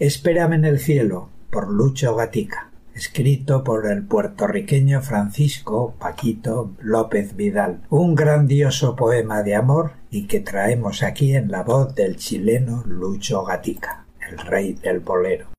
Espérame en el cielo, por Lucho Gatica, escrito por el puertorriqueño Francisco Paquito López Vidal. Un grandioso poema de amor y que traemos aquí en la voz del chileno Lucho Gatica, el rey del bolero.